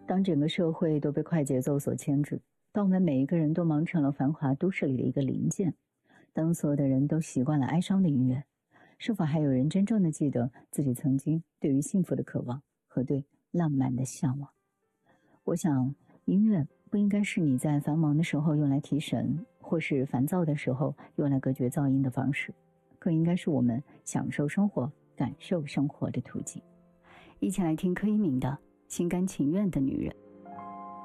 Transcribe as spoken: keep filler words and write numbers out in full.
当整个社会都被快节奏所牵制，当我们每一个人都忙成了繁华都市里的一个零件，当所有的人都习惯了哀伤的音乐，是否还有人真正的记得自己曾经对于幸福的渴望和对浪漫的向往？我想，音乐不应该是你在繁忙的时候用来提神，或是烦躁的时候用来隔绝噪音的方式，更应该是我们享受生活、感受生活的途径。一起来听柯以敏的《心甘情愿的女人》。